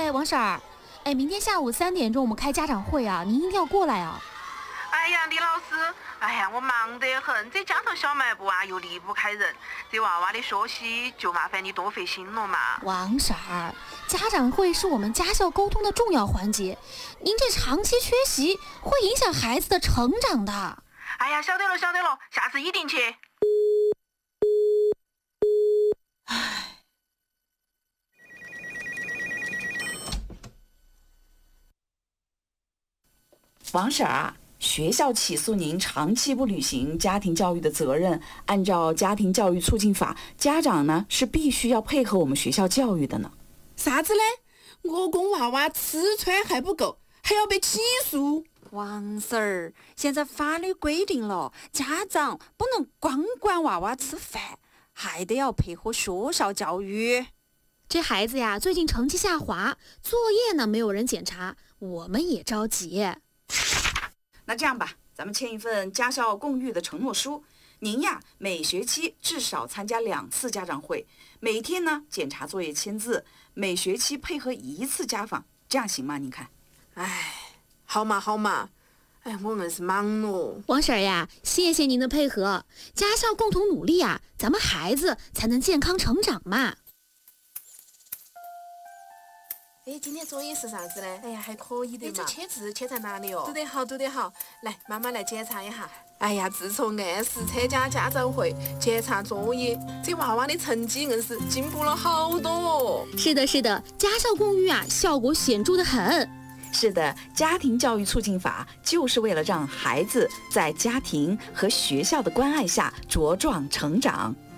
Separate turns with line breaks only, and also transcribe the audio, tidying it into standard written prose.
王婶儿，明天下午3点钟我们开家长会啊，您一定要过来啊。
哎呀，李老师，我忙得很，这家头小卖部啊又离不开人，这娃娃的学习就麻烦你多费心了嘛。
王婶儿，家长会是我们家校沟通的重要环节，您这长期缺席会影响孩子的成长的。
哎呀，晓得了，下次一定去。
王婶儿，学校起诉您长期不履行家庭教育的责任，按照家庭教育促进法，家长呢是必须要配合我们学校教育的呢。
啥子嘞？我供娃娃吃穿还不够，还要被起诉？
王婶儿，现在法律规定了，家长不能光管娃娃吃饭，还得要配合学校教育。
这孩子呀，最近成绩下滑，作业呢没有人检查，我们也着急。
那这样吧，咱们签一份家校共育的承诺书。您呀，每学期至少参加2次家长会，每天呢检查作业签字，每学期配合1次家访，这样行吗？您看？
好嘛，我硬是忙咯。
王婶儿呀，谢谢您的配合，家校共同努力啊，咱们孩子才能健康成长嘛。
今天作业是啥子呢？还可以的嘛。这签字签在哪里哦？读得好。来，妈妈来检查一下。自从按时参加家长会、检查作业，这娃娃的成绩硬是进步了好多哦。
是的，家校共育啊，效果显著得很。
是的，家庭教育促进法就是为了让孩子在家庭和学校的关爱下茁壮成长。